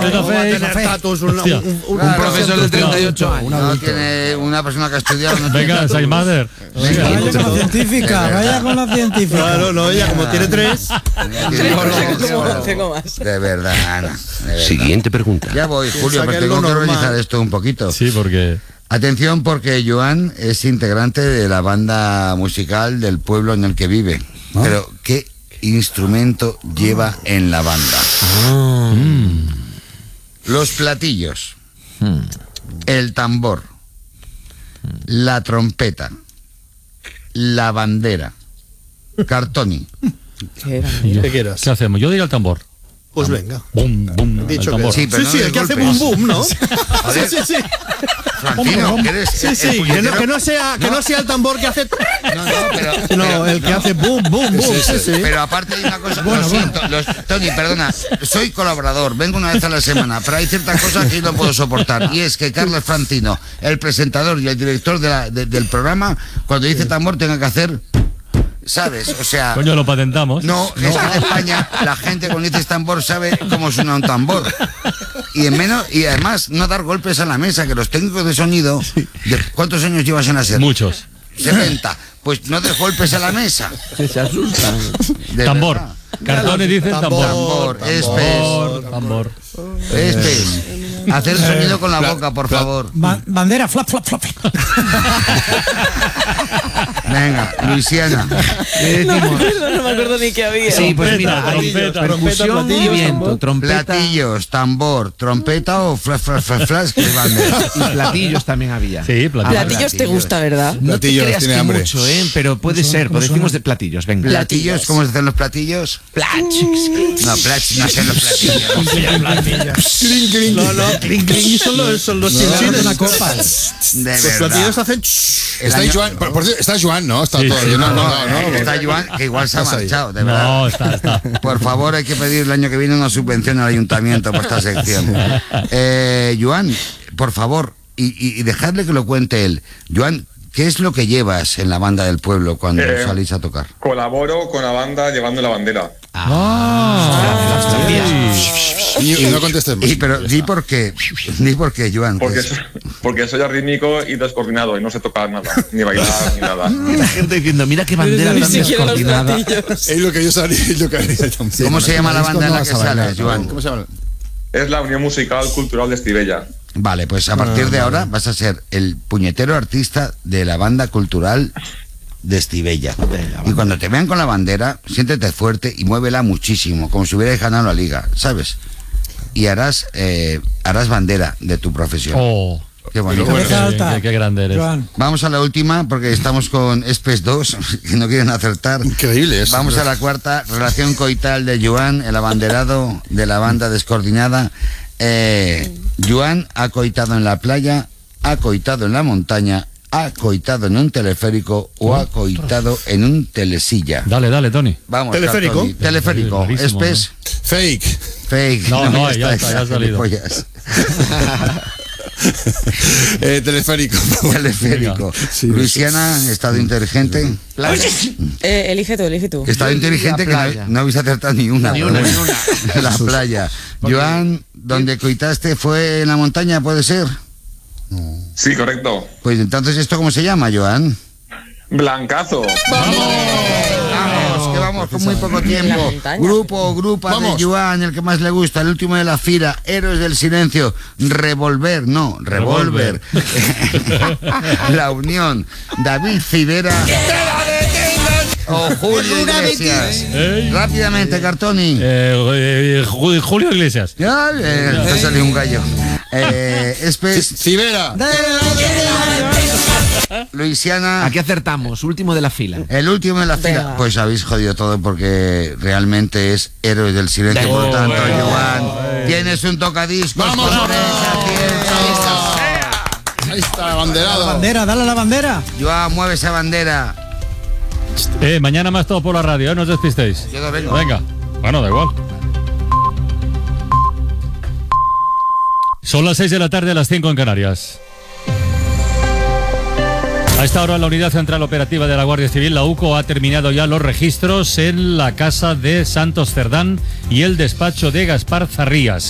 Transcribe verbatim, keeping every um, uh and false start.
¿Cómo va a tener estatus un, un, un, un, un profesor de treinta y ocho años? No tiene una persona que ha estudiado. No Venga, Saimader. Vaya con la científica, vaya con la científica. Claro, no, ella como tiene tres. Tengo más. De verdad, Ana. De verdad. Siguiente pregunta. Ya voy, Julio, pero tengo que organizar esto un poquito. Sí, porque... Atención, porque Joan es integrante de la banda musical del pueblo en el que vive. ¿Ah? Pero, ¿qué instrumento lleva en la banda? Ah. Mm. Los platillos, mm. el tambor, mm. la trompeta, la bandera. Cartoni. ¿Qué, ¿Qué quieras? ¿Qué hacemos? Yo diría el tambor. Pues venga. Bum, bum, dicho el que sí, pero sí, no sí el que hace boom boom, ¿no? sí, sí, sí. Francino, ¿eres sí, sí, el que, no, que no sea que no. no sea el tambor que hace. No, no, pero, no pero, el que no. hace boom boom boom. Sí, sí, sí. Pero aparte hay una cosa, bueno, lo siento, bueno. los, Tony, perdona, soy colaborador, vengo una vez a la semana, pero hay ciertas cosas que yo no puedo soportar, y es que Carlos Francino, el presentador y el director de la, de, del programa, cuando dice tambor tenga que hacer, ¿sabes? O sea... Coño, lo patentamos. No, no, es que en España la gente cuando dices tambor sabe cómo suena un tambor. Y en menos y además no dar golpes a la mesa, que los técnicos de sonido... ¿De ¿Cuántos años llevas en hacer? Muchos. setenta. Pues no des golpes a la mesa. Que se asustan. Tambor. Verdad. Cartones dicen tambor. Tambor, tambor, espes. tambor. Espes. Hacer sonido con la boca, por favor. Ba bandera, flap, flap, flap. Venga, Luisiana. No, no, no me acuerdo ni qué había. Sí, pues mira, trompeta, percusión y viento, trompeta. Platillos, tambor, trompeta o flash, flash, flash, flash, que bandera. Y platillos también había. Sí, platillos. Ah, platillos te gusta, ¿verdad? No te Platillos, creas tiene que hambre. mucho, ¿eh? Pero puede ser, pues decimos de platillos, venga. ¿Platillos? ¿Cómo se hacen los platillos? Plach. No, plach, no sé los platillos. Cling, cling. No, no, cling, cling son los, son los chinchines. Una copa. De Los verdad. platillos hacen... Está año... Joan, por, por, está Joan, ¿no? Está Sí, todo. sí, Yo no, No, no, no, no, no, está Joan, que igual se ha Estás ahí. marchado, de verdad. No, está, está. Por favor, hay que pedir el año que viene una subvención al ayuntamiento por esta sección. Eh, Joan, por favor, y, y, y dejadle que lo cuente él. Joan, ¿qué es lo que llevas en la banda del pueblo cuando Eh, salís a tocar? Colaboro con la banda llevando la bandera. Ah, Y, y no contestes más. Y, pero di por qué, di por qué, Joan. Porque, Es- so- porque soy arrítmico y descoordinado y no sé tocar nada, ni bailar, ni nada. Y la gente diciendo, mira qué bandera Ni tan siquiera los descoordinada. platillos. Es lo que yo sabría, es lo que haría también. ¿Cómo se llama la disco banda en no la vas que a bailar, sales, Joan? ¿Cómo se llama? Es la Unión Musical Cultural de Estivella. Vale, pues a partir de ahora vas a ser el puñetero artista de la banda cultural de Estivella. Y cuando te vean con la bandera, siéntete fuerte y muévela muchísimo, como si hubieras ganado la liga, ¿sabes? Y harás eh, harás bandera de tu profesión. Oh, Qué bonito. Bueno, qué, alta. qué- qué grande eres. Joan. Vamos a la última porque estamos con Espes dos, que no quieren acertar. Increíble eso. Vamos a la cuarta, relación coital de Joan, el abanderado de la banda descoordinada. Eh, Joan ha coitado en la playa, ha coitado en la montaña, ha coitado en un teleférico o ha coitado en un telesilla. Dale, dale, Tony. Vamos, Teleférico. Cartoni. Teleférico. Rarísimo, Espes. Fake. Fake. No, no, ya está, ya ha salido. gilipollas. eh, teleférico. Teleférico. Sí, Luisiana, estado inteligente. Playa. Eh, elige tú, elige tú. Estado Yo inteligente que diría no, playa. no habéis acertado ni una. Ni pero una, bueno. ni una. La playa. Joan, donde coitaste fue en la montaña, ¿puede ser? Sí, correcto. Pues entonces, ¿esto cómo se llama, Joan? Blancazo. Vamos, que vamos con muy poco En la tiempo. montaña. Grupo o grupa Vamos. de Joan, el que más le gusta, el último de la fila, Héroes del Silencio, Revolver, no, Revolver. La Unión, David Civera o Julio Iglesias. Ey. Rápidamente, Cartoni. Eh, eh, Ju- Julio Iglesias. Ya, eh, te salió un gallo. Eh, Espes, Cibera. Luisiana. Aquí acertamos, último de la fila. El último de la fila. Venga. Pues habéis jodido todo porque realmente es Héroes del Silencio. Por lo tanto, venga. Joan, tienes un tocadiscos. Vamos, por vamos. tres aciertos. Ahí está, abanderado. Bandera, dale a la bandera. Joan, mueve esa bandera. Eh, mañana más todo por la radio, ¿eh? No os despistéis. Yo no vengo. Venga. Bueno, da igual. Son las seis de la tarde, las cinco en Canarias. A esta hora la Unidad Central Operativa de la Guardia Civil, la U C O, ha terminado ya los registros en la casa de Santos Cerdán y el despacho de Gaspar Zarrías.